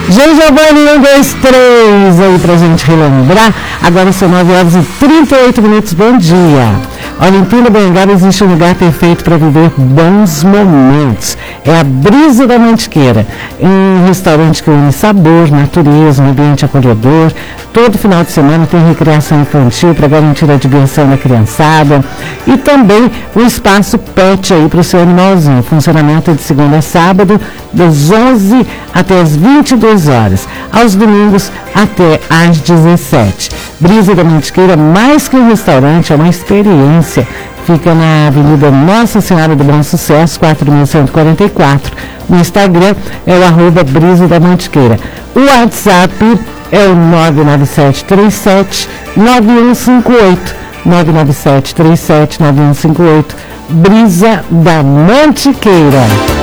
Gente, Giovanni, 1, 2, 3 aí pra gente relembrar. Agora são 9h38. Bom dia. Olha, em Pindamonhangaba existe um lugar perfeito para viver bons momentos. É a Brisa da Mantiqueira, um restaurante que une sabor, natureza, um ambiente acolhedor. Todo final de semana tem recreação infantil para garantir a diversão da criançada. E também um espaço pet aí para o seu animalzinho. Funcionamento é de segunda a sábado, das 11 até as 22 horas. Aos domingos até às 17. Brisa da Mantiqueira, mais que um restaurante, é uma experiência. Fica na Avenida Nossa Senhora do Bom Sucesso, 4144. No Instagram é o @Brisa da Mantiqueira. O WhatsApp é o 997379158. 997379158. Brisa da Mantiqueira.